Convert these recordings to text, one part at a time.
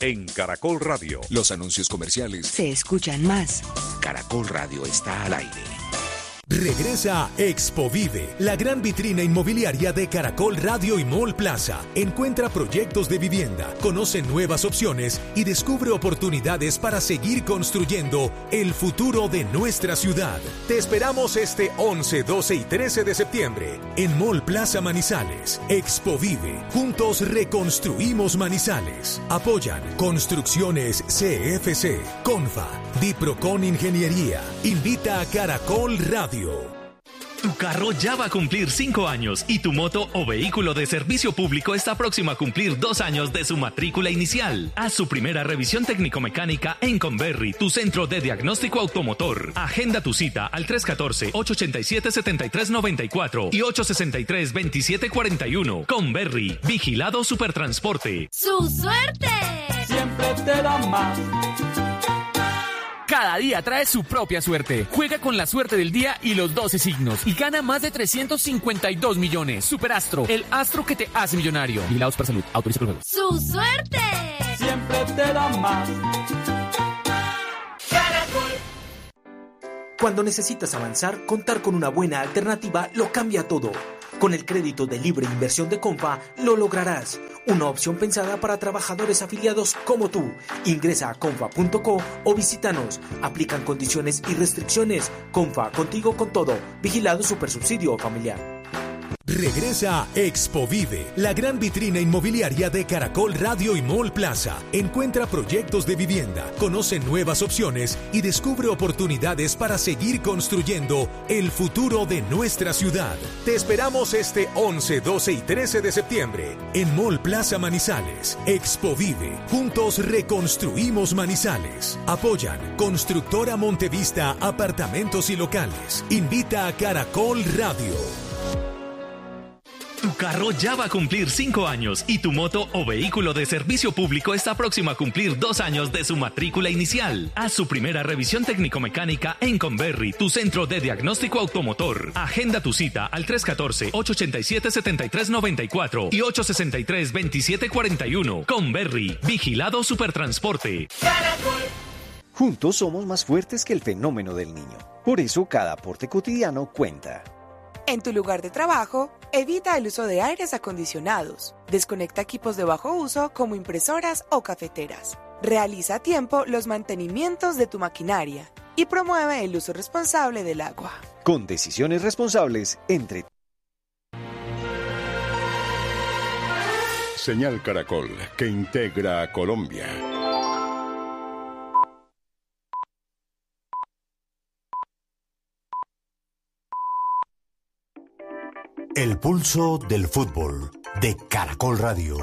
en Caracol Radio. Los anuncios comerciales se escuchan más. Caracol Radio está al aire. Regresa Expovive, la gran vitrina inmobiliaria de Caracol Radio y Mall Plaza. Encuentra proyectos de vivienda, conoce nuevas opciones y descubre oportunidades para seguir construyendo el futuro de nuestra ciudad. Te esperamos este 11, 12 y 13 de septiembre en Mall Plaza Manizales. Expovive, juntos reconstruimos Manizales. Apoyan Construcciones CFC, Confa, Diprocon Ingeniería. Invita a Caracol Radio. Tu carro ya va a cumplir 5 años y tu moto o vehículo de servicio público está próximo a cumplir 2 años de su matrícula inicial. Haz su primera revisión técnico-mecánica en Converri, tu centro de diagnóstico automotor. Agenda tu cita al 314-887-7394 y 863-2741. Converri, Vigilado Supertransporte. ¡Su suerte! Siempre te da más. Cada día trae su propia suerte. Juega con la suerte del día y los 12 signos y gana más de 352 millones. Superastro, el astro que te hace millonario. Vigilados para salud. Autoriza por juego. ¡Su suerte! Siempre te da más. Caracol. Cuando necesitas avanzar, contar con una buena alternativa lo cambia todo. Con el crédito de libre inversión de Confa, lo lograrás. Una opción pensada para trabajadores afiliados como tú. Ingresa a confa.co o visítanos. Aplican condiciones y restricciones. Confa, contigo con todo. Vigilado Supersubsidio Familiar. Regresa Expovive, la gran vitrina inmobiliaria de Caracol Radio y Mall Plaza. Encuentra proyectos de vivienda, conoce nuevas opciones y descubre oportunidades para seguir construyendo el futuro de nuestra ciudad. Te esperamos este 11, 12 y 13 de septiembre en Mall Plaza Manizales. Expovive, juntos reconstruimos Manizales. Apoyan Constructora Montevista, apartamentos y locales. Invita a Caracol Radio. Tu carro ya va a cumplir 5 años y tu moto o vehículo de servicio público está próximo a cumplir 2 años de su matrícula inicial. Haz su primera revisión técnico-mecánica en Converri, tu centro de diagnóstico automotor. Agenda tu cita al 314-887-7394 y 863-2741. Converri, Vigilado Supertransporte. Juntos somos más fuertes que el fenómeno del niño. Por eso cada aporte cotidiano cuenta. En tu lugar de trabajo, evita el uso de aires acondicionados. Desconecta equipos de bajo uso como impresoras o cafeteras. Realiza a tiempo los mantenimientos de tu maquinaria y promueve el uso responsable del agua. Con decisiones responsables entre Señal Caracol, que integra a Colombia. El pulso del fútbol de Caracol Radio.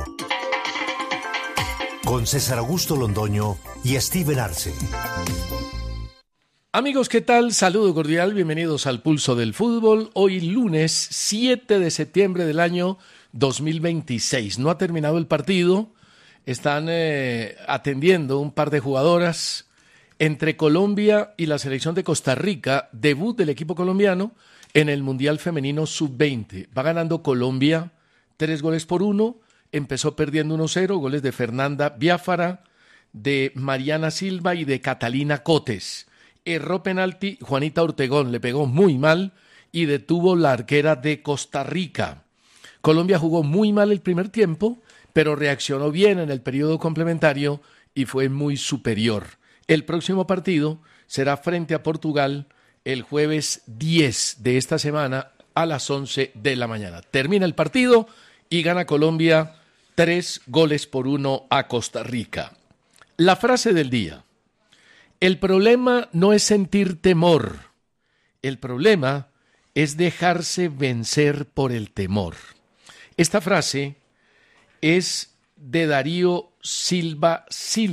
Con César Augusto Londoño y Steven Arce. Amigos, ¿qué tal? Saludo cordial, bienvenidos al Pulso del Fútbol. Hoy lunes 7 de septiembre del año 2026. No ha terminado el partido, están atendiendo un par de jugadoras entre Colombia y la selección de Costa Rica. Debut del equipo colombiano en el Mundial Femenino Sub-20. Va ganando Colombia 3-1. Empezó perdiendo 1-0. Goles de Fernanda Biafara, de Mariana Silva y de Catalina Cotes. Erró penalti Juanita Ortegón, le pegó muy mal y detuvo la arquera de Costa Rica. Colombia jugó muy mal el primer tiempo, pero reaccionó bien en el periodo complementario y fue muy superior. El próximo partido será frente a Portugal el jueves 10 de esta semana a las 11 de la mañana. Termina el partido y gana Colombia 3-1 a Costa Rica. La frase del día: el problema no es sentir temor, el problema es dejarse vencer por el temor. Esta frase es de Darío Silva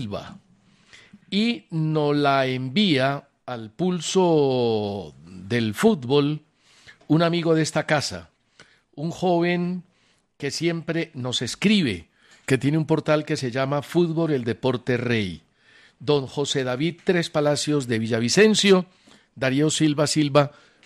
y nos la envía al Pulso del Fútbol un amigo de esta casa, un joven que siempre nos escribe, que tiene un portal que se llama Fútbol el Deporte Rey. Don José David Tres Palacios de Villavicencio. Darío Silva,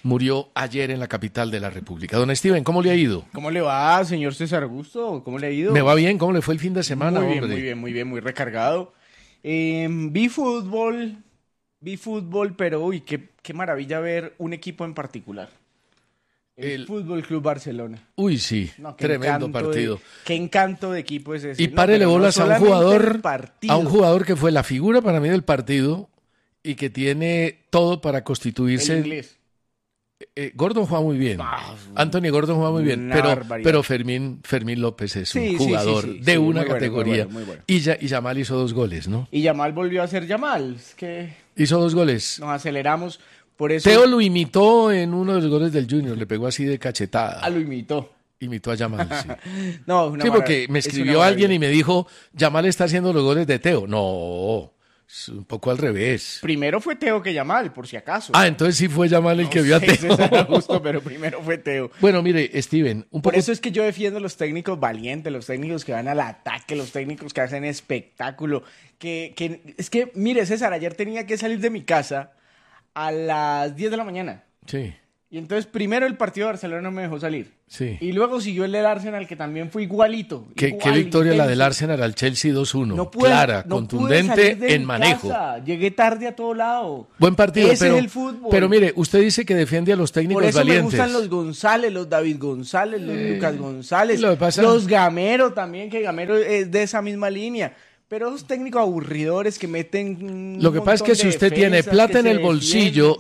murió ayer en la capital de la República. Don Steven, ¿cómo le ha ido? ¿Cómo le va, señor César Augusto? ¿Cómo le ha ido? Me va bien, ¿cómo le fue el fin de semana, muy bien, hombre? muy bien, muy recargado. Vi fútbol, pero uy, qué maravilla ver un equipo en particular. El Fútbol Club Barcelona. Uy, sí, no, tremendo partido. Qué encanto de equipo es ese. Y párele bolas a un jugador que fue la figura para mí del partido y que tiene todo para constituirse. El inglés. Gordon juega muy bien. Anthony Gordon juega muy bien, pero Fermín López es un jugador de una categoría. Muy bueno. Y Yamal hizo 2 goles, ¿no? Y Yamal volvió a ser Yamal. Es que hizo 2 goles. Nos aceleramos. Por eso... Teo lo imitó en uno de los goles del Junior, le pegó así de cachetada. Lo imitó. Imitó a Yamal, sí. Sí, porque me escribió alguien y me dijo, Yamal está haciendo los goles de Teo. No, es un poco al revés. Primero fue Teo que Yamal, por si acaso. Entonces sí fue Yamal el que vio a Teo. Justo, pero primero fue Teo. Bueno, mire, Steven, Por eso es que yo defiendo a los técnicos valientes, los técnicos que van al ataque, los técnicos que hacen espectáculo. Es que, mire, César, ayer tenía que salir de mi casa a las 10 de la mañana. Sí. Y entonces primero el partido de Barcelona no me dejó salir. Sí. Y luego siguió el del Arsenal, que también fue igualito. ¿Qué victoria la del Arsenal al Chelsea 2-1? Clara, contundente en manejo. Llegué tarde a todo lado. Buen partido, Ese es el fútbol. Pero mire, usted dice que defiende a los técnicos valientes. Por eso me gustan los González, los David González, los Lucas González, los Gamero también, que Gamero es de esa misma línea. Pero esos técnicos aburridores que meten. Lo que pasa es que si usted tiene plata en el bolsillo,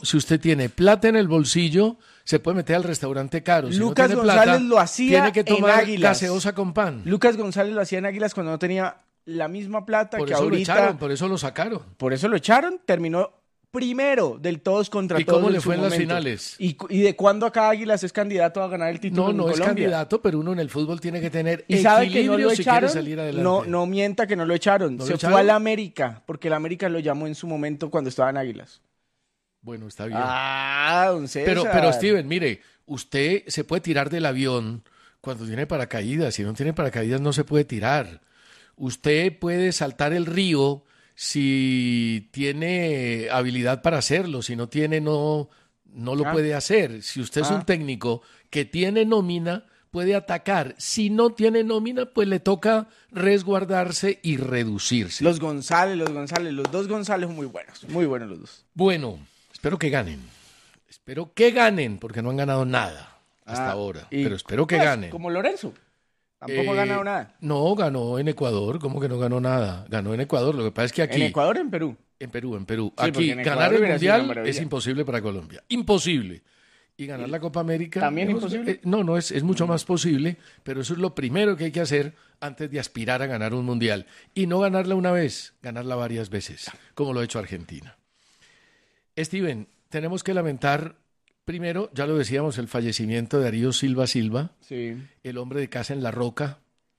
se puede meter al restaurante caro. Si Lucas no tiene González plata, lo hacía tiene que tomar en Águilas. gaseosa con pan. Lucas González lo hacía en Águilas cuando no tenía la misma plata que ahorita. Por eso lo sacaron. Por eso lo echaron. Terminó primero del todos contra todos. ¿Y cómo le fue en las finales? ¿Y de cuándo acá Águilas es candidato a ganar el título en Colombia? No es candidato, pero uno en el fútbol tiene que tener ¿Y sabe que no lo si echaron? quiere salir adelante. No mienta que no lo echaron. Se fue al América, porque el América lo llamó en su momento cuando estaba en Águilas. Bueno, está bien. Don César. Pero Steven, mire, usted se puede tirar del avión cuando tiene paracaídas. Si no tiene paracaídas no se puede tirar. Usted puede saltar el río si tiene habilidad para hacerlo, si no tiene, no lo puede hacer. Si usted es un técnico que tiene nómina, puede atacar. Si no tiene nómina, pues le toca resguardarse y reducirse. Los dos González muy buenos los dos. Bueno, espero que ganen, porque no han ganado nada hasta ahora, pero espero que ganen. Como Lorenzo. Tampoco ha ganado nada. No, ganó en Ecuador. ¿Cómo que no ganó nada? Ganó en Ecuador. Lo que pasa es que aquí... ¿En Ecuador o en Perú? En Perú. Sí, aquí ganar el Mundial es imposible para Colombia. Imposible. Y ganar la Copa América... ¿También imposible? No, es mucho más posible, pero eso es lo primero que hay que hacer antes de aspirar a ganar un Mundial. Y no ganarla una vez, ganarla varias veces, como lo ha hecho Argentina. Steven, tenemos que lamentar... Primero, ya lo decíamos, el fallecimiento de Darío Silva, sí. El hombre de casa en La Roca.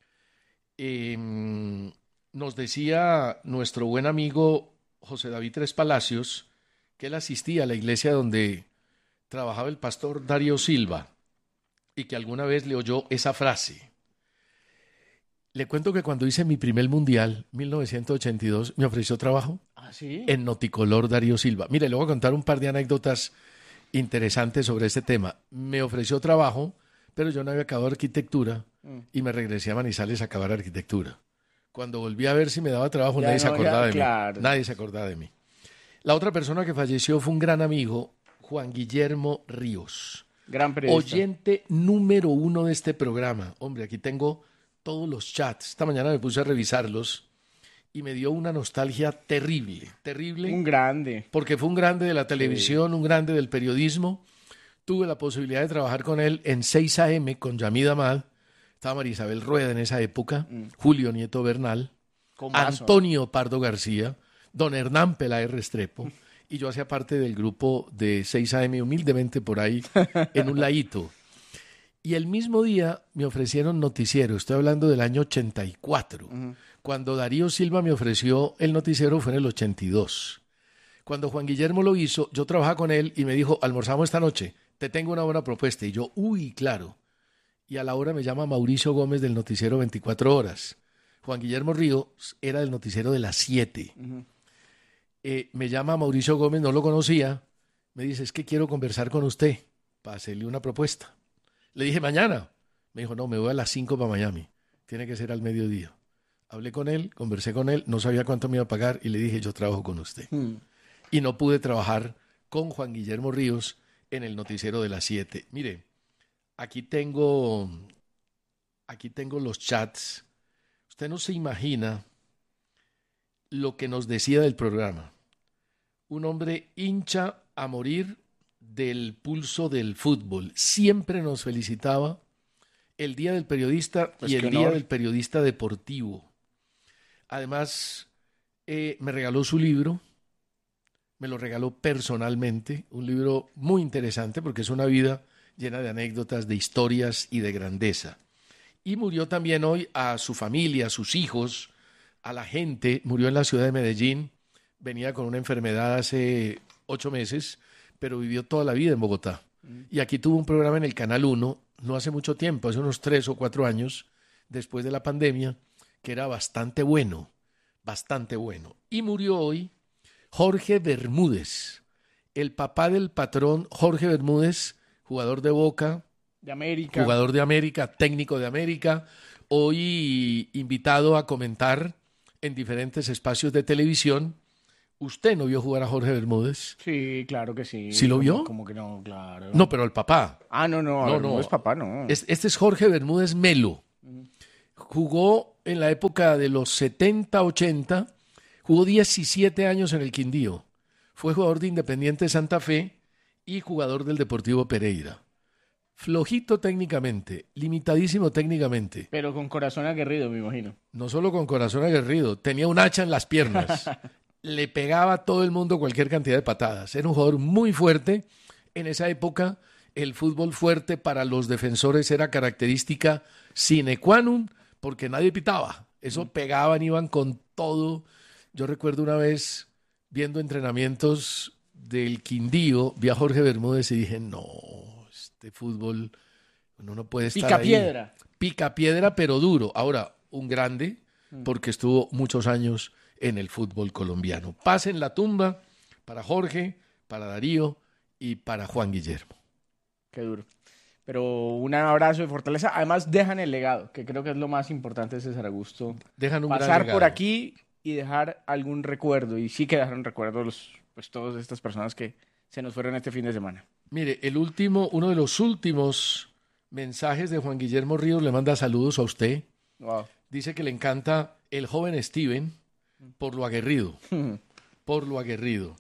Nos decía nuestro buen amigo José David Tres Palacios que él asistía a la iglesia donde trabajaba el pastor Darío Silva y que alguna vez le oyó esa frase. Le cuento que cuando hice mi primer mundial, 1982, me ofreció trabajo ¿sí? en Noticolor Darío Silva. Mire, le voy a contar un par de anécdotas interesante sobre este tema. Me ofreció trabajo, pero yo no había acabado arquitectura y me regresé a Manizales a acabar arquitectura. Cuando volví a ver si me daba trabajo, nadie se acordaba de mí. Nadie se acordaba de mí. La otra persona que falleció fue un gran amigo, Juan Guillermo Ríos. Gran periodista. Oyente número 1 de este programa. Hombre, aquí tengo todos los chats. Esta mañana me puse a revisarlos y me dio una nostalgia terrible. Un grande. Porque fue un grande de la televisión, un grande del periodismo. Tuve la posibilidad de trabajar con él en 6 AM con Yamid Amad. Estaba María Isabel Rueda en esa época, Julio Nieto Bernal, Antonio Pardo García, don Hernán Peláez Restrepo. Y yo hacía parte del grupo de 6 AM, humildemente por ahí, en un ladito. Y el mismo día me ofrecieron noticiero. Estoy hablando del año 84. Cuando Darío Silva me ofreció el noticiero fue en el 82. Cuando Juan Guillermo lo hizo, yo trabajaba con él y me dijo, almorzamos esta noche, te tengo una buena propuesta. Y yo, claro. Y a la hora me llama Mauricio Gómez del noticiero 24 horas. Juan Guillermo Ríos era del noticiero de las 7. Me llama Mauricio Gómez, no lo conocía. Me dice, es que quiero conversar con usted. para hacerle una propuesta. Le dije, mañana. Me dijo, no, me voy a las 5 para Miami. Tiene que ser al mediodía. Hablé con él, conversé con él, no sabía cuánto me iba a pagar y le dije, yo trabajo con usted. Y no pude trabajar con Juan Guillermo Ríos en el noticiero de las 7. Mire, aquí tengo los chats. Usted no se imagina lo que nos decía del programa. Un hombre hincha a morir del pulso del fútbol. Siempre nos felicitaba el Día del Periodista y el Día del Periodista Deportivo. Además, me regaló su libro, me lo regaló personalmente, un libro muy interesante porque es una vida llena de anécdotas, de historias y de grandeza. Y murió también hoy a su familia, a sus hijos, a la gente. Murió en la ciudad de Medellín, venía con una enfermedad hace 8 meses, pero vivió toda la vida en Bogotá. Y aquí tuvo un programa en el Canal 1, no hace mucho tiempo, hace unos 3 o 4 años, después de la pandemia, que era bastante bueno. Y murió hoy Jorge Bermúdez, el papá del patrón Jorge Bermúdez, jugador de Boca, de América, jugador de América, técnico de América, hoy invitado a comentar en diferentes espacios de televisión. ¿Usted no vio jugar a Jorge Bermúdez? Sí, claro que sí. ¿Sí lo vio? Como que no, claro. No, pero el papá. Ah, no es papá, no. Este es Jorge Bermúdez Melo. Jugó en la época de los 70, 80, jugó 17 años en el Quindío. Fue jugador de Independiente Santa Fe y jugador del Deportivo Pereira. Flojito técnicamente, limitadísimo técnicamente. Pero con corazón aguerrido, me imagino. No solo con corazón aguerrido, tenía un hacha en las piernas. Le pegaba a todo el mundo cualquier cantidad de patadas. Era un jugador muy fuerte. En esa época, el fútbol fuerte para los defensores era característica sine qua non, porque nadie pitaba. Eso pegaban, iban con todo. Yo recuerdo una vez, viendo entrenamientos del Quindío, vi a Jorge Bermúdez y dije, no, este fútbol uno no puede estar ahí. Pica piedra, pero duro. Ahora, un grande, porque estuvo muchos años en el fútbol colombiano. Paz en la tumba para Jorge, para Darío y para Juan Guillermo. Qué duro. Pero un abrazo de fortaleza. Además, dejan el legado, que creo que es lo más importante, César Augusto. Dejan un gran pasar legado por aquí y dejar algún recuerdo. Y sí que dejaron recuerdos pues todas estas personas que se nos fueron este fin de semana. Mire, uno de los últimos mensajes de Juan Guillermo Ríos le manda saludos a usted. Wow. Dice que le encanta el joven Steven por lo aguerrido. Por lo aguerrido.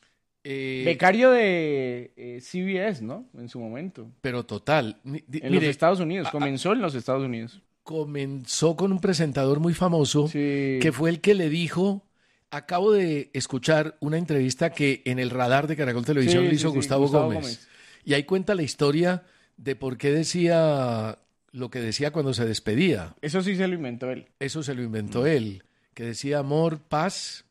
Becario de CBS, ¿no? En su momento. Pero total. En los Estados Unidos. Comenzó en los Estados Unidos. Comenzó con un presentador muy famoso que fue el que le dijo... Acabo de escuchar una entrevista que en el radar de Caracol Televisión le hizo Gustavo Gómez. Y ahí cuenta la historia de por qué decía lo que decía cuando se despedía. Eso sí se lo inventó él. Eso se lo inventó él. Que decía amor, paz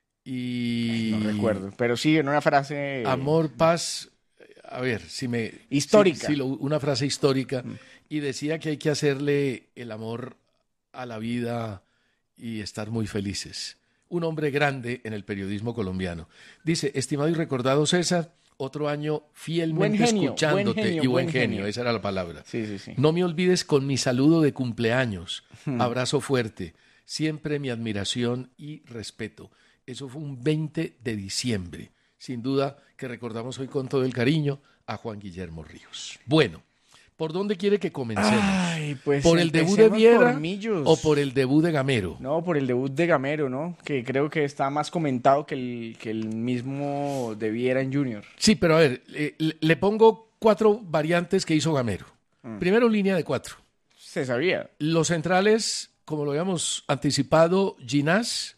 y... No recuerdo, pero sí, en una frase... Amor, paz... A ver, histórica. Una frase histórica. Y decía que hay que hacerle el amor a la vida y estar muy felices. Un hombre grande en el periodismo colombiano. Dice, estimado y recordado César, otro año fielmente escuchándote. Buen genio, esa era la palabra. Sí. No me olvides con mi saludo de cumpleaños. Abrazo fuerte. Siempre mi admiración y respeto. Eso fue un 20 de diciembre. Sin duda que recordamos hoy con todo el cariño a Juan Guillermo Ríos. Bueno, ¿por dónde quiere que comencemos? Pues ¿Por el debut de Viera o por el debut de Gamero? No, por el debut de Gamero, ¿no? Que creo que está más comentado que el mismo de Viera en Junior. Sí, pero a ver, le pongo 4 variantes que hizo Gamero. Primero, línea de 4. Se sabía. Los centrales, como lo habíamos anticipado, Ginás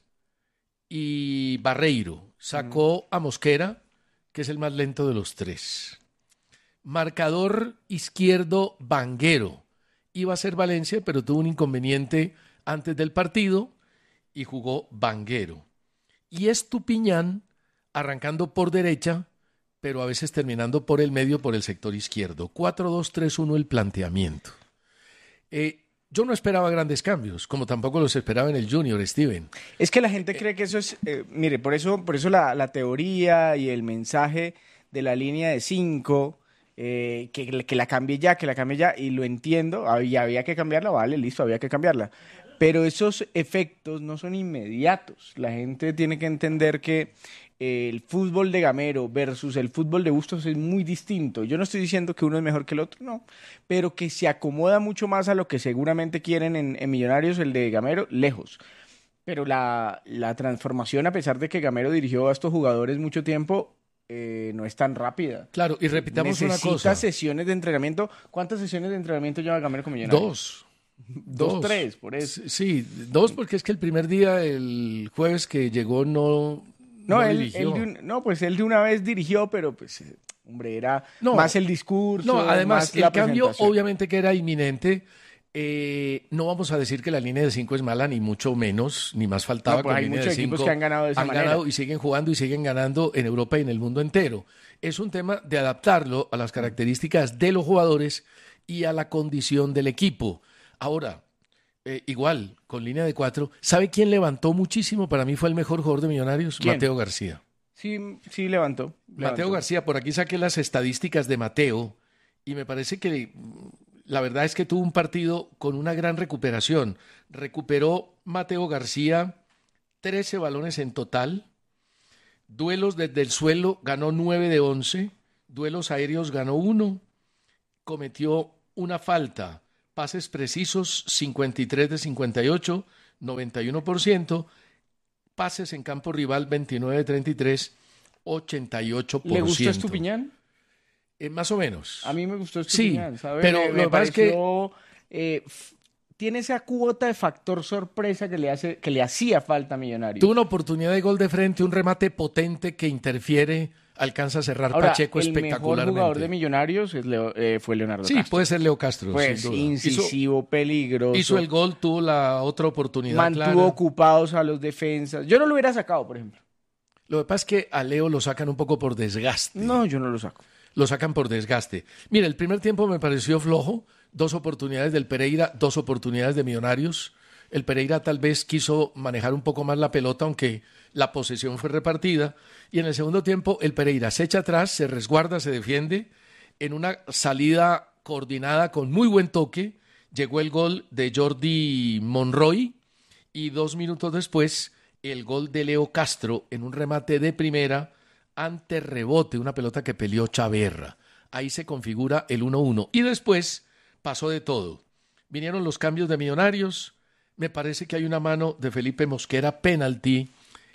y Barreiro. Sacó a Mosquera, que es el más lento de los 3. Marcador izquierdo, Vanguero. Iba a ser Valencia, pero tuvo un inconveniente antes del partido y jugó Vanguero. Y Estupiñán arrancando por derecha, pero a veces terminando por el medio, por el sector izquierdo. 4-2-3-1 el planteamiento. Yo no esperaba grandes cambios, como tampoco los esperaba en el Junior, Steven. Es que la gente cree que eso es... mire, por eso la teoría y el mensaje de la línea de 5... que la cambie ya, y lo entiendo, había que cambiarla, vale, listo, había que cambiarla. Pero esos efectos no son inmediatos. La gente tiene que entender que el fútbol de Gamero versus el fútbol de Bustos es muy distinto. Yo no estoy diciendo que uno es mejor que el otro, no, pero que se acomoda mucho más a lo que seguramente quieren en Millonarios, el de Gamero, lejos. Pero la transformación, a pesar de que Gamero dirigió a estos jugadores mucho tiempo, no es tan rápida. Claro, y repitamos una cosa. Necesita sesiones de entrenamiento. ¿Cuántas sesiones de entrenamiento lleva Gamero con Millonarios? Dos, tres, por eso. Sí, 2 porque es que el primer día, el jueves que llegó, no dirigió. Él de una vez dirigió, pero pues, hombre, era más el discurso. No, además, más la el cambio presentación. obviamente que era inminente. No vamos a decir que la línea de 5 es mala, ni mucho menos, ni más faltaba. No, pues que hay la línea muchos de equipos 5 que han ganado de esa manera. ganado y siguen jugando y siguen ganando en Europa y en el mundo entero. Es un tema de adaptarlo a las características de los jugadores y a la condición del equipo. Ahora, igual, con línea de 4, ¿sabe quién levantó muchísimo? Para mí fue el mejor jugador de Millonarios, ¿Quién? Mateo García. Sí, levantó. Mateo García, por aquí saqué las estadísticas de Mateo y me parece que la verdad es que tuvo un partido con una gran recuperación. Recuperó Mateo García 13 balones en total, duelos desde el suelo ganó 9 de 11, duelos aéreos ganó 1, cometió una falta, pases precisos 53 de 58, 91%, pases en campo rival 29 de 33, 88%. ¿Le gustó Estupiñán? Más o menos. A mí me gustó Estupiñán, sí, ¿sabes? Pero lo que pasa es que tiene esa cuota de factor sorpresa que le hacía falta a Millonarios. Tuvo una oportunidad de gol de frente, un remate potente que interfiere, alcanza a cerrar Pacheco espectacularmente. El mejor jugador de Millonarios fue Leonardo Castro. Sí, puede ser Leo Castro. Pues sin duda. incisivo, peligroso. Hizo el gol, tuvo la otra oportunidad. Mantuvo ocupados a los defensas. Yo no lo hubiera sacado, por ejemplo. Lo que pasa es que a Leo lo sacan un poco por desgaste. No, yo no lo saco. Lo sacan por desgaste. Mira, el primer tiempo me pareció flojo. 2 oportunidades del Pereira, 2 oportunidades de Millonarios. El Pereira tal vez quiso manejar un poco más la pelota, aunque la posesión fue repartida. Y en el segundo tiempo, el Pereira se echa atrás, se resguarda, se defiende. En una salida coordinada con muy buen toque, llegó el gol de Jordi Monroy. Y 2 minutos después, el gol de Leo Castro en un remate de primera ante rebote, una pelota que peleó Chaverra. Ahí se configura el 1-1. Y después pasó de todo. Vinieron los cambios de Millonarios. Me parece que hay una mano de Felipe Mosquera, penalti.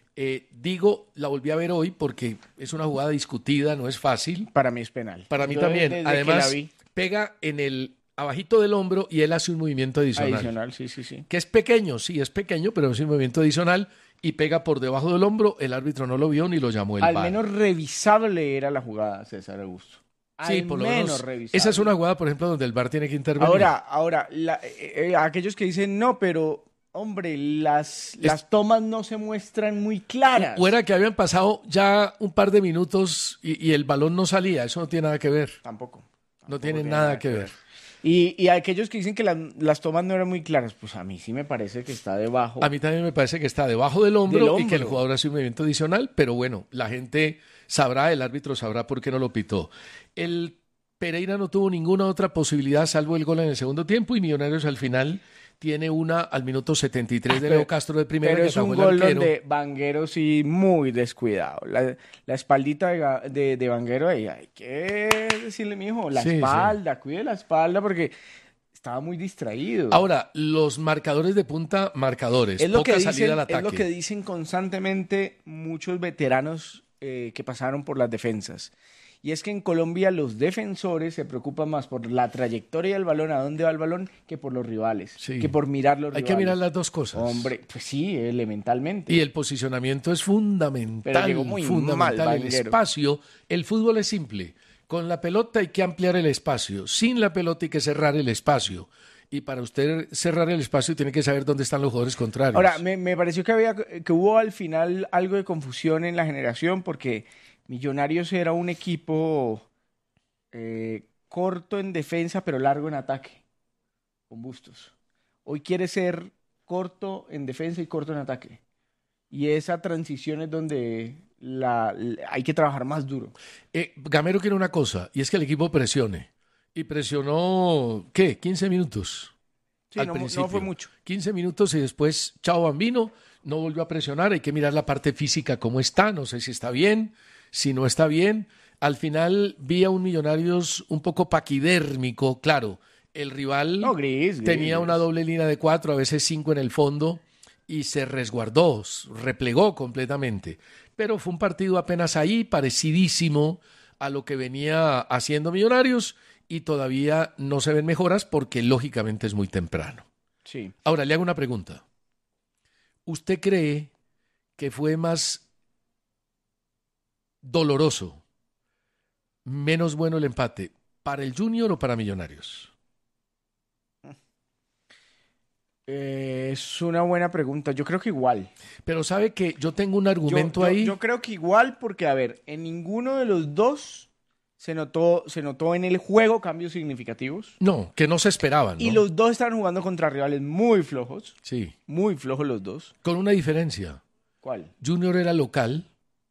La volví a ver hoy porque es una jugada discutida, no es fácil. Para mí es penal. Para mí también. Además, pega en el abajito del hombro y él hace un movimiento adicional. Sí. Que es pequeño, pero es un movimiento adicional y pega por debajo del hombro. El árbitro no lo vio ni lo llamó el VAR. Al menos revisable era la jugada, César Augusto. Sí, por lo menos revisable. Esa es una jugada, por ejemplo, donde el VAR tiene que intervenir. Ahora, aquellos que dicen no, pero hombre, las tomas no se muestran muy claras. O era que habían pasado ya un par de minutos y el balón no salía. Eso no tiene nada que ver. Tampoco no tiene nada que ver. Y aquellos que dicen que las tomas no eran muy claras, pues a mí sí me parece que está debajo. A mí también me parece que está debajo del hombro y que el jugador hace un movimiento adicional, pero bueno, la gente sabrá, el árbitro sabrá por qué no lo pitó. El Pereira no tuvo ninguna otra posibilidad salvo el gol en el segundo tiempo y Millonarios al final tiene una al minuto 73 de Leo Castro de primera. Pero es un gol donde Vanguero sí muy descuidado. La espaldita de Vanguero ahí, hay que decirle, mijo, espalda, cuide la espalda porque estaba muy distraído. Ahora, los marcadores de punta, marcadores, poca salida al ataque. Es lo que dicen constantemente muchos veteranos que pasaron por las defensas. Y es que en Colombia los defensores se preocupan más por la trayectoria del balón, a dónde va el balón, que por los rivales, que por mirar los rivales. Hay que mirar las dos cosas. Hombre, pues sí, elementalmente. Y el posicionamiento es fundamental. Pero llegó muy fundamental. mal, el espacio, el fútbol es simple. Con la pelota hay que ampliar el espacio. Sin la pelota hay que cerrar el espacio. Y para usted cerrar el espacio tiene que saber dónde están los jugadores contrarios. Ahora, me pareció que hubo al final algo de confusión en la generación porque Millonarios era un equipo corto en defensa pero largo en ataque, con Bustos. Hoy quiere ser corto en defensa y corto en ataque. Y esa transición es donde hay que trabajar más duro. Gamero quiere una cosa, y es que el equipo presione. Y presionó, ¿qué? 15 minutos. Sí, no fue mucho. 15 minutos y después, chao Bambino, no volvió a presionar. Hay que mirar la parte física cómo está, no sé si está bien, si no está bien. Al final vi a un Millonarios un poco paquidérmico, claro. El rival tenía una doble línea de 4, a veces 5 en el fondo, y se resguardó, replegó completamente. Pero fue un partido apenas ahí, parecidísimo a lo que venía haciendo Millonarios, y todavía no se ven mejoras porque lógicamente es muy temprano. Sí. Ahora, le hago una pregunta. ¿Usted cree que fue más doloroso, menos bueno el empate, para el Junior o para Millonarios? Es una buena pregunta. Yo creo que igual. Pero sabe que yo tengo un argumento ahí. Yo creo que igual porque, a ver, en ninguno de los dos se notó en el juego cambios significativos. No, que no se esperaban, ¿no? Y los dos estaban jugando contra rivales muy flojos. Sí. Muy flojos los dos. Con una diferencia. ¿Cuál? Junior era local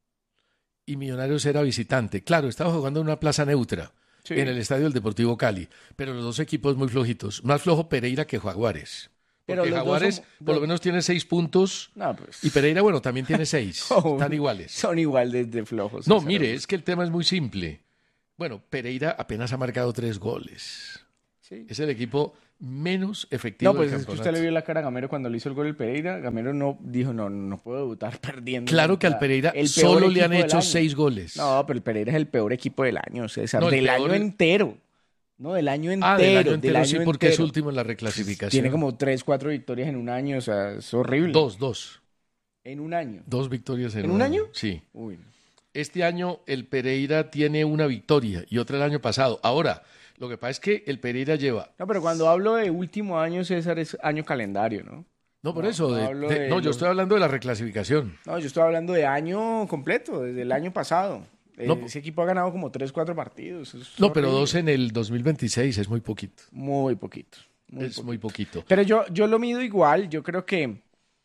y Millonarios era visitante. Claro, estaba jugando en una plaza neutra, sí, en el estadio del Deportivo Cali. Pero los dos equipos muy flojitos. Más flojo Pereira que Jaguares. Porque Jaguares por lo menos tiene 6 puntos, y Pereira, bueno, también tiene 6. Están iguales. Son igual de flojos. No, mire, es que el tema es muy simple. Bueno, Pereira apenas ha marcado 3 goles. Sí. Es el equipo menos efectivo del campeonato. Es que usted le vio la cara a Gamero cuando le hizo el gol el Pereira. Gamero dijo, no puedo debutar perdiendo. Claro que al Pereira solo le han hecho 6 goles. No, pero el Pereira es el peor equipo del año, César. No, del año entero. No, del año entero. Del año entero, sí, porque es último en la reclasificación. Tiene como 3, 4 victorias en un año, o sea, es horrible. 2. En un año. 2 victorias en un año. Sí. Uy. Este año el Pereira tiene una victoria y otra el año pasado. Ahora, lo que pasa es que el Pereira lleva... No, pero cuando hablo de último año, César, es año calendario, ¿no? No, por eso. Yo estoy hablando de la reclasificación. No, yo estoy hablando de año completo, desde el año pasado. Ese equipo ha ganado como 3, 4 partidos. No, pero 2 en el 2026 es muy poquito. Muy poquito. Muy poquito. Pero yo lo mido igual. Yo creo que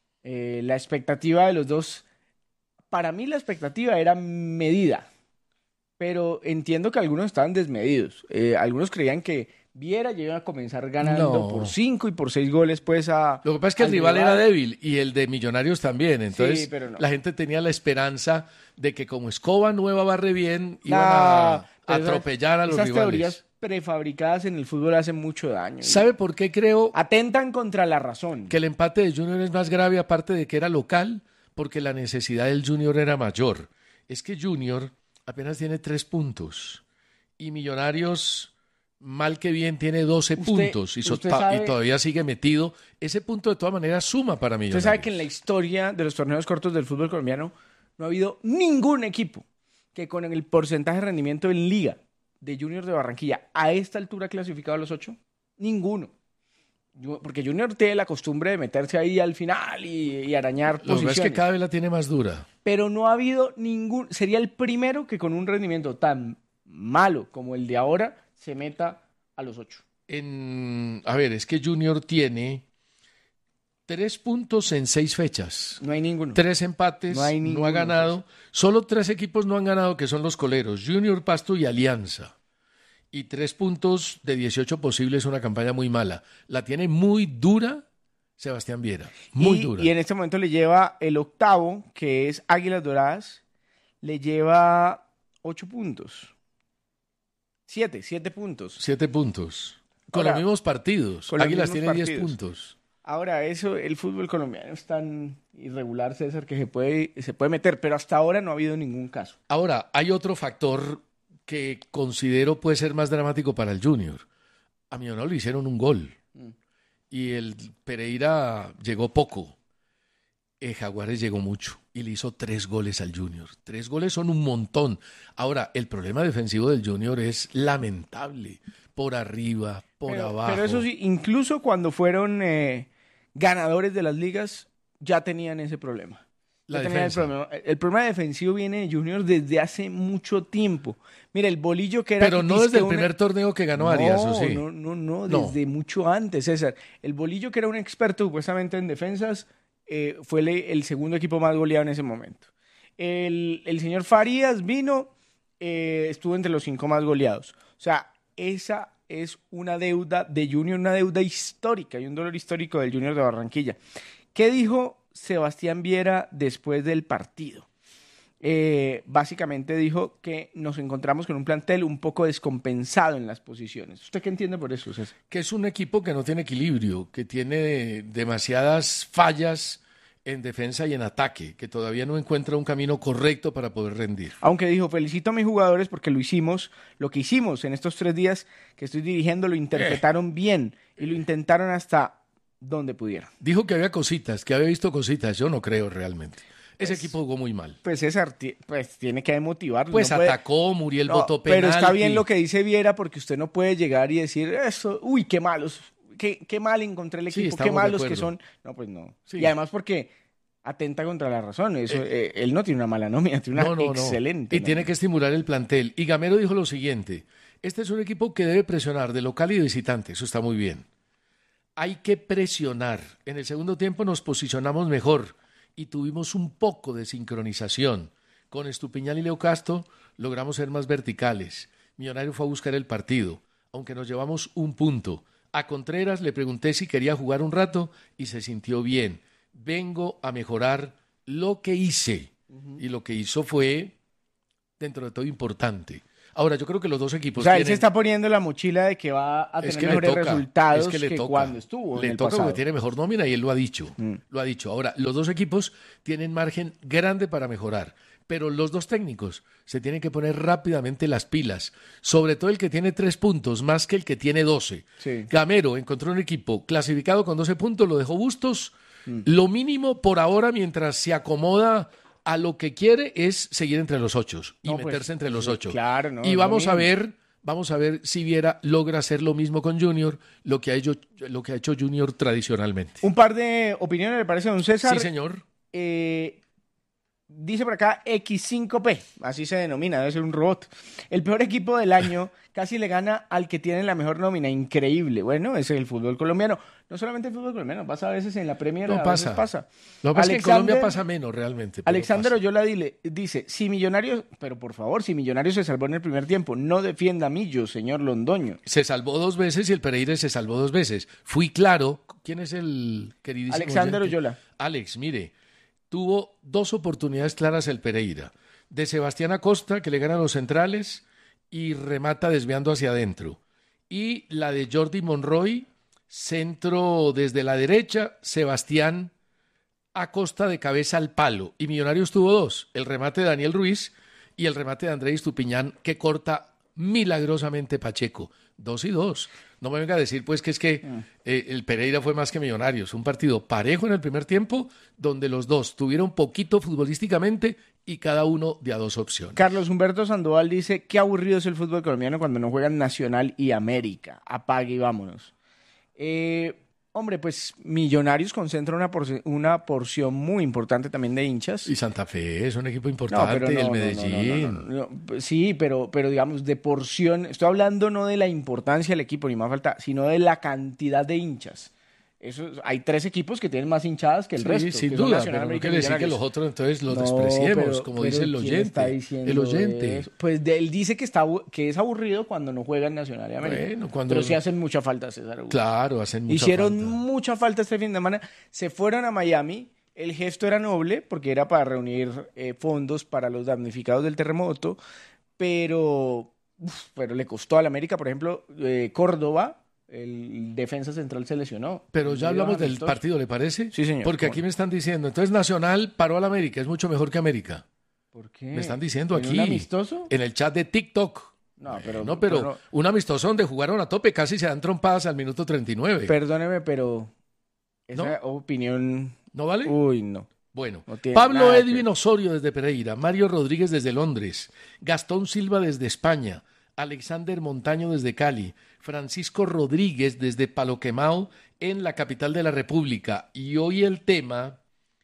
la expectativa de los dos, para mí la expectativa era medida. Pero entiendo que algunos estaban desmedidos. Algunos creían que Viera ya iba a comenzar ganando por 5 y por 6 goles, pues Lo que pasa es que el rival era débil y el de Millonarios también. Entonces, la gente tenía la esperanza de que como escoba nueva barre bien, iban a atropellar a los rivales. Esas teorías prefabricadas en el fútbol hacen mucho daño. ¿Sabe por qué creo? Atentan contra la razón. Que el empate de Junior es más grave, aparte de que era local, porque la necesidad del Junior era mayor. Es que Junior apenas tiene 3 puntos y Millonarios... mal que bien tiene 12 puntos y todavía sigue metido. Ese punto de todas maneras suma para Millonarios. Usted sabe que en la historia de los torneos cortos del fútbol colombiano no ha habido ningún equipo que con el porcentaje de rendimiento en liga de Junior de Barranquilla a esta altura ha clasificado a los 8. Ninguno. Porque Junior tiene la costumbre de meterse ahí al final y arañar posiciones. Lo que es que cada vez la tiene más dura. Pero no ha habido ningún... Sería el primero que con un rendimiento tan malo como el de ahora se meta a los 8. A ver, es que Junior tiene 3 puntos en 6 fechas. No hay ninguno. 3 empates, no ha ganado. Solo 3 equipos no han ganado, que son los coleros, Junior, Pasto y Alianza. Y 3 puntos de 18 posibles, una campaña muy mala. La tiene muy dura Sebastián Viera, muy dura. Y en este momento le lleva el octavo, que es Águilas Doradas, le lleva 8 puntos. 7 puntos. 7 puntos. Con los mismos partidos. Águilas tiene 10 puntos. Ahora, el fútbol colombiano es tan irregular, César, que se puede meter, pero hasta ahora no ha habido ningún caso. Ahora, hay otro factor que considero puede ser más dramático para el Junior. A Millonarios le hicieron un gol. Y el Pereira llegó poco. Jaguares llegó mucho y le hizo 3 goles al Junior. 3 goles son un montón. Ahora, el problema defensivo del Junior es lamentable. Por arriba, por abajo. Pero eso sí, incluso cuando fueron ganadores de las ligas, ya tenían ese problema. El problema defensivo viene de Junior desde hace mucho tiempo. Mira, el Bolillo que era... Pero no desde el primer torneo que ganó Arias, ¿o sí? No, desde mucho antes, César. El Bolillo que era un experto supuestamente en defensas... fue el segundo equipo más goleado en ese momento. El señor Farías vino, estuvo entre los 5 más goleados. O sea, esa es una deuda de Junior, una deuda histórica y un dolor histórico del Junior de Barranquilla. ¿Qué dijo Sebastián Viera después del partido? Básicamente dijo que nos encontramos con un plantel un poco descompensado en las posiciones. ¿Usted qué entiende por eso, César? Que es un equipo que no tiene equilibrio, que tiene demasiadas fallas en defensa y en ataque, que todavía no encuentra un camino correcto para poder rendir. Aunque dijo, felicito a mis jugadores porque lo que hicimos en estos 3 días que estoy dirigiendo, lo interpretaron bien y lo intentaron hasta donde pudieron. Dijo que había cositas, que había visto cositas, yo no creo realmente. Ese equipo jugó muy mal. Pues César, tiene que motivarlo. Pues no atacó, Muriel botó penalti. Pero está bien lo que dice Viera, porque usted no puede llegar y decir, eso, uy, qué malos, qué mal encontré el equipo, qué malos que son. No, pues no. Sí. Y además porque atenta contra la razón. Eso, él no tiene una mala nómina, tiene una excelente. Y tiene que estimular el plantel. Y Gamero dijo lo siguiente, este es un equipo que debe presionar de local y de visitante, eso está muy bien. Hay que presionar. En el segundo tiempo nos posicionamos mejor y tuvimos un poco de sincronización. Con Estupiñán y Leo Castro logramos ser más verticales. Millonario fue a buscar el partido, aunque nos llevamos un punto. A Contreras le pregunté si quería jugar un rato y se sintió bien. Vengo a mejorar lo que hice. Y lo que hizo fue, dentro de todo, importante. Ahora, yo creo que los dos equipos él se está poniendo la mochila de que va a tener mejores resultados que cuando estuvo en el pasado. Le toca porque tiene mejor nómina y él lo ha dicho. Lo ha dicho. Ahora, los dos equipos tienen margen grande para mejorar, pero los dos técnicos se tienen que poner rápidamente las pilas, sobre todo el que tiene 3 puntos, más que el que tiene 12. Sí. Gamero encontró un equipo clasificado con 12 puntos, lo dejó Bustos. Lo mínimo por ahora, mientras se acomoda a lo que quiere, es seguir entre los 8 y meterse entre los 8. Claro, no, y vamos a ver si Viera logra hacer lo mismo con Junior, lo que ha hecho Junior tradicionalmente. Un par de opiniones, ¿le parece, don César? Sí, señor. Dice por acá X5P, así se denomina, debe ser un robot. El peor equipo del año casi le gana al que tiene la mejor nómina, increíble. Bueno, ese es el fútbol colombiano. No solamente el fútbol colombiano, pasa a veces en la Premier, no a pasa. veces pasa. Lo que pasa es que en Colombia pasa menos realmente. Alexander Oyola dice, si Millonarios, pero por favor, si Millonarios se salvó en el primer tiempo, no defienda a Millo, señor Londoño. Se salvó 2 veces y el Pereira se salvó 2 veces. Fui claro. ¿Quién es el queridísimo Alexander Oyola. Alex, mire, tuvo 2 oportunidades claras el Pereira. De Sebastián Acosta, que le gana a los centrales y remata desviando hacia adentro. Y la de Jordi Monroy, centro desde la derecha, Sebastián Acosta de cabeza al palo. Y Millonarios tuvo 2, el remate de Daniel Ruiz y el remate de Andrés Estupiñán, que corta milagrosamente Pacheco. 2 y 2. No me venga a decir pues que es que el Pereira fue más que Millonarios. Un partido parejo en el primer tiempo, donde los dos tuvieron poquito futbolísticamente y cada uno de a 2 opciones. Carlos Humberto Sandoval dice, qué aburrido es el fútbol colombiano cuando no juegan Nacional y América. Apague y vámonos. Hombre, pues Millonarios concentra una porción muy importante también de hinchas. Y Santa Fe es un equipo importante, el Medellín. Sí, pero digamos, de porción, estoy hablando no de la importancia del equipo, ni más falta, sino de la cantidad de hinchas. Hay 3 equipos que tienen más hinchadas que el resto. Sí, sin duda, pero no quiere decir que los otros entonces los despreciemos, como dice el oyente. El oyente. Pues él dice que es aburrido cuando no juegan Nacional y América. Pero sí hacen mucha falta, César. Claro, hacen mucha Hicieron falta. mucha falta este fin de semana. Se fueron a Miami. El gesto era noble porque era para reunir fondos para los damnificados del terremoto, pero le costó al América, por ejemplo, Córdoba. El defensa central se lesionó. Pero ya hablamos del partido, ¿le parece? Sí, señor. Porque aquí me están diciendo, entonces Nacional paró al América, es mucho mejor que América. ¿Por qué? Me están diciendo aquí. ¿Un amistoso? En el chat de TikTok. No, pero un amistoso donde jugaron a tope, casi se dan trompadas al minuto 39. Perdóneme, pero esa opinión... ¿No vale? Uy, no. Bueno, no Pablo Edwin Osorio desde Pereira, Mario Rodríguez desde Londres, Gastón Silva desde España, Alexander Montaño desde Cali, Francisco Rodríguez desde Palo Quemao en la capital de la República. Y hoy el tema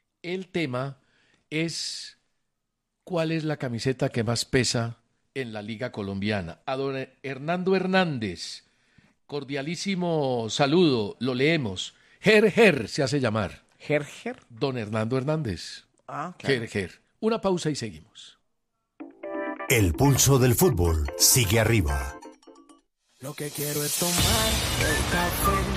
es ¿cuál es la camiseta que más pesa en la Liga Colombiana? A don Hernando Hernández, cordialísimo saludo, lo leemos. Ger se hace llamar. ¿Gerger? Don Hernando Hernández. Ah, claro. Gerger. Una pausa y seguimos. El pulso del fútbol sigue arriba. Lo que quiero es tomar el café